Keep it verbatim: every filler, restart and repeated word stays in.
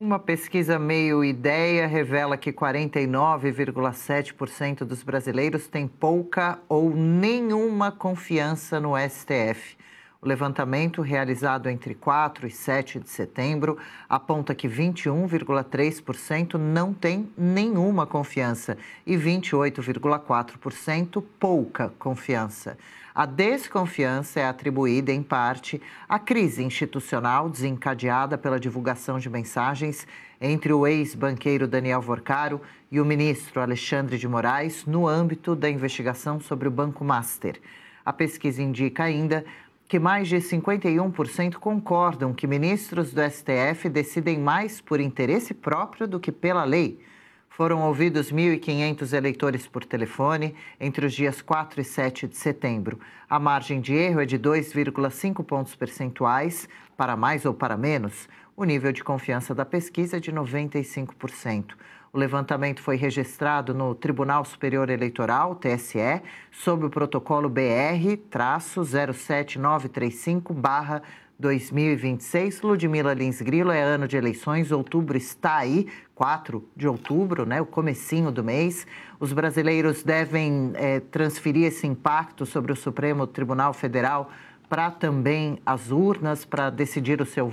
Uma pesquisa Meio Ideia revela que quarenta e nove vírgula sete por cento dos brasileiros têm pouca ou nenhuma confiança no S T F. O levantamento, realizado entre quatro e sete de setembro, aponta que vinte e um vírgula três por cento não tem nenhuma confiança e vinte e oito vírgula quatro por cento pouca confiança. A desconfiança é atribuída, em parte, à crise institucional desencadeada pela divulgação de mensagens entre o ex-banqueiro Daniel Vorcaro e o ministro Alexandre de Moraes no âmbito da investigação sobre o Banco Master. A pesquisa indica ainda que mais de cinquenta e um por cento concordam que ministros do S T F decidem mais por interesse próprio do que pela lei. Foram ouvidos mil e quinhentos eleitores por telefone entre os dias quatro e sete de setembro. A margem de erro é de dois vírgula cinco pontos percentuais, para mais ou para menos. O nível de confiança da pesquisa é de noventa e cinco por cento. O levantamento foi registrado no Tribunal Superior Eleitoral, T S E, sob o protocolo B R zero sete nove três cinco barra dois mil e vinte e seis. Ludmila Lins Grilo, é ano de eleições, outubro está aí, quatro de outubro, né, o comecinho do mês. Os brasileiros devem é, transferir esse impacto sobre o Supremo Tribunal Federal para também as urnas, para decidir o seu